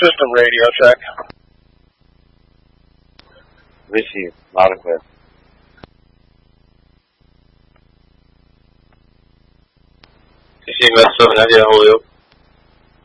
System radio check. Receive. Loud and clear. Receive West 790, Julio.